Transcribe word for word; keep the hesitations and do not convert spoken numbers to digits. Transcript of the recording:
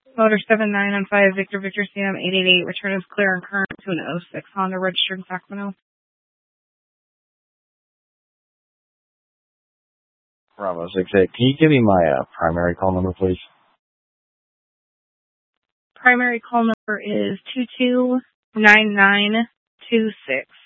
Motor seven nine on five, Victor Victor C M eight eight eight, return is clear and current to an oh six Honda registered in Sacramento. Bravo six eight. Can you give me my uh, primary call number, please? Primary call number is two two nine nine two six.